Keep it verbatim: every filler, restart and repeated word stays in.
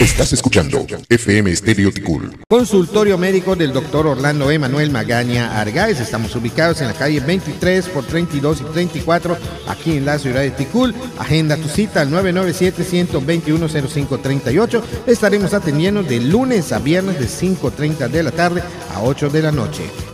Estás escuchando F M Estéreo Ticul. Consultorio médico del doctor Orlando Emanuel Magaña Argáez. Estamos ubicados en la calle veintitrés por treinta y dos y treinta y cuatro, aquí en la ciudad de Ticul. Agenda tu cita al nueve nueve siete, uno dos uno, cero cinco tres ocho. Estaremos atendiendo de lunes a viernes de cinco y media de la tarde a ocho de la noche.